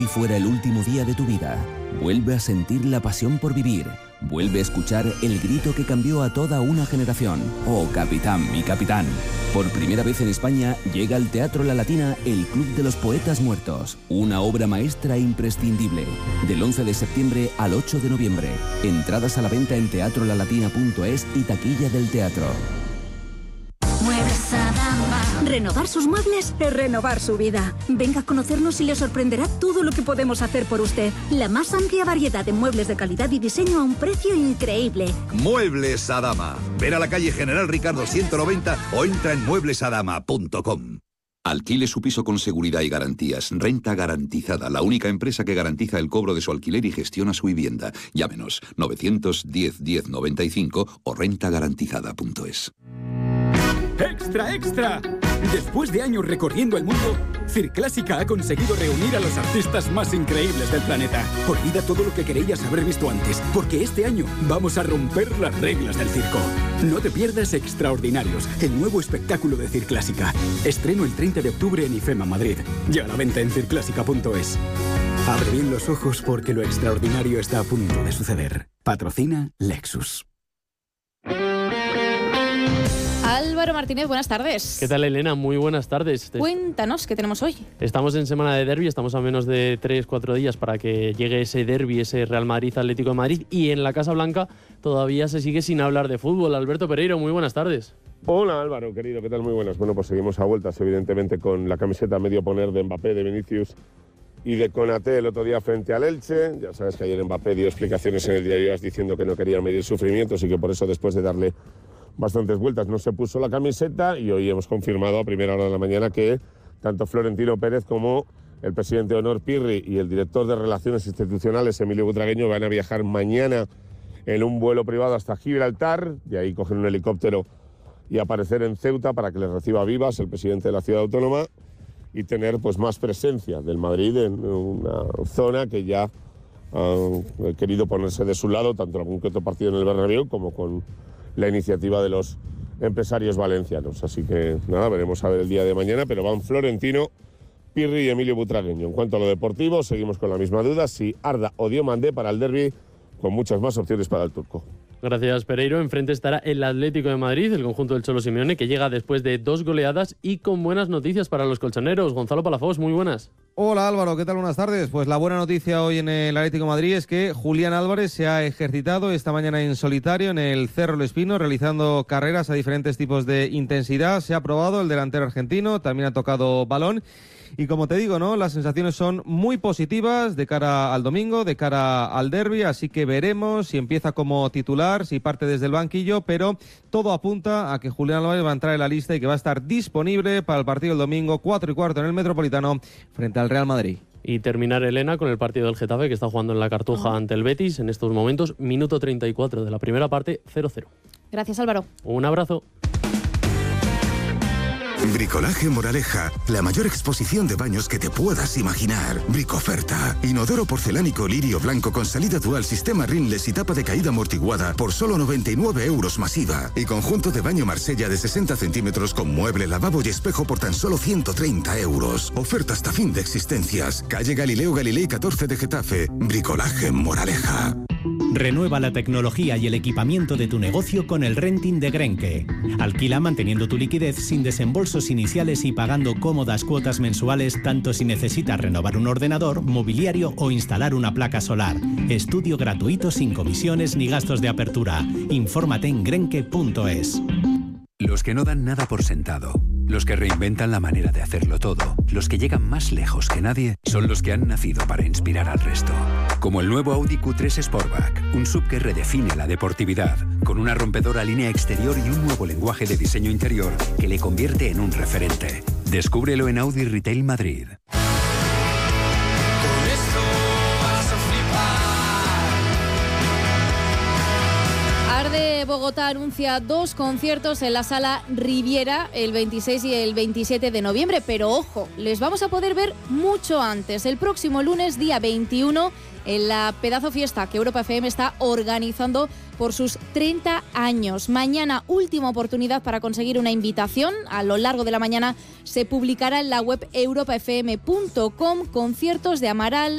y fuera el último día de tu vida. Vuelve a sentir la pasión por vivir. Vuelve a escuchar el grito que cambió a toda una generación. Oh, capitán, mi capitán. Por primera vez en España llega al Teatro La Latina el Club de los Poetas Muertos. Una obra maestra imprescindible. Del 11 de septiembre al 8 de noviembre. Entradas a la venta en teatrolalatina.es y taquilla del teatro. Muebles Adama. Renovar sus muebles es renovar su vida. Venga a conocernos y le sorprenderá todo lo que podemos hacer por usted. La más amplia variedad de muebles de calidad y diseño a un precio increíble. Muebles Adama. Ven a la calle General Ricardo 190 o entra en mueblesadama.com. Alquile su piso con seguridad y garantías. Renta Garantizada, la única empresa que garantiza el cobro de su alquiler y gestiona su vivienda. Llámenos 910 1095 o rentagarantizada.es. ¡Extra, extra! Después de años recorriendo el mundo, Circlásica ha conseguido reunir a los artistas más increíbles del planeta. Olvida todo lo que querías haber visto antes, porque este año vamos a romper las reglas del circo. No te pierdas Extraordinarios, el nuevo espectáculo de Circlásica. Estreno el 30 de octubre en IFEMA Madrid. Ya a la venta en circlásica.es. Abre bien los ojos porque lo extraordinario está a punto de suceder. Patrocina Lexus. Álvaro Martínez, buenas tardes. ¿Qué tal, Elena? Muy buenas tardes. Cuéntanos, ¿qué tenemos hoy? Estamos en semana de derbi, estamos a menos de 3-4 días para que llegue ese derbi, ese Real Madrid-Atlético de Madrid, y en la Casa Blanca todavía se sigue sin hablar de fútbol. Alberto Pereiro, muy buenas tardes. Hola Álvaro, querido, ¿qué tal? Muy buenas. Bueno, pues seguimos a vueltas, evidentemente, con la camiseta medio poner de Mbappé, de Vinicius y de Konaté el otro día frente al Elche. Ya sabes que ayer Mbappé dio explicaciones en el diario AS diciendo que no quería medir sufrimientos y que por eso, después de darle bastantes vueltas, no se puso la camiseta, y hoy hemos confirmado a primera hora de la mañana que tanto Florentino Pérez como el presidente de Honor Pirri y el director de Relaciones Institucionales Emilio Butragueño van a viajar mañana en un vuelo privado hasta Gibraltar, de ahí coger un helicóptero y aparecer en Ceuta para que les reciba vivas el presidente de la ciudad autónoma y tener pues más presencia del Madrid en una zona que ya han querido ponerse de su lado, tanto algún que otro partido en el Bernabéu como con la iniciativa de los empresarios valencianos. Así que nada, veremos a ver el día de mañana, pero van Florentino, Pirri y Emilio Butragueño. En cuanto a lo deportivo, seguimos con la misma duda, si Arda o Diomandé para el derbi, con muchas más opciones para el turco. Gracias, Pereiro. Enfrente estará el Atlético de Madrid, el conjunto del Cholo Simeone, que llega después de 2 goleadas y con buenas noticias para los colchoneros. Gonzalo Palafox, muy buenas. Hola Álvaro, ¿qué tal? Buenas tardes. Pues la buena noticia hoy en el Atlético de Madrid es que Julián Álvarez se ha ejercitado esta mañana en solitario en el Cerro El Espino, realizando carreras a diferentes tipos de intensidad. Se ha probado el delantero argentino, también ha tocado balón. Y como te digo, ¿no?, las sensaciones son muy positivas de cara al domingo, de cara al derbi, así que veremos si empieza como titular, si parte desde el banquillo, pero todo apunta a que Julián Álvarez va a entrar en la lista y que va a estar disponible para el partido del domingo, 4:15 en el Metropolitano, frente al Real Madrid. Y terminar, Elena, con el partido del Getafe, que está jugando en la Cartuja ante el Betis en estos momentos, minuto 34 de la primera parte, 0-0. Gracias, Álvaro. Un abrazo. Bricolaje Moraleja, la mayor exposición de baños que te puedas imaginar. Bricoferta. Inodoro porcelánico lirio blanco con salida dual, sistema ringless y tapa de caída amortiguada por solo 99 € masiva. Y conjunto de baño Marsella de 60 centímetros con mueble, lavabo y espejo por tan solo 130 €. Oferta hasta fin de existencias. Calle Galileo Galilei 14 de Getafe. Bricolaje Moraleja. Renueva la tecnología y el equipamiento de tu negocio con el renting de Grenke. Alquila manteniendo tu liquidez sin desembolsos iniciales y pagando cómodas cuotas mensuales, tanto si necesitas renovar un ordenador, mobiliario o instalar una placa solar. Estudio gratuito sin comisiones ni gastos de apertura. Infórmate en grenke.es. Los que no dan nada por sentado, los que reinventan la manera de hacerlo todo, los que llegan más lejos que nadie, son los que han nacido para inspirar al resto. Como el nuevo Audi Q3 Sportback, un SUV que redefine la deportividad, con una rompedora línea exterior y un nuevo lenguaje de diseño interior que le convierte en un referente. Descúbrelo en Audi Retail Madrid. Arde Bogotá anuncia 2 conciertos en la Sala Riviera el 26 y el 27 de noviembre, pero ojo, les vamos a poder ver mucho antes, el próximo lunes, día 21, en la pedazo fiesta que Europa FM está organizando por sus 30 años. Mañana, última oportunidad para conseguir una invitación. A lo largo de la mañana se publicará en la web europafm.com. Conciertos de Amaral,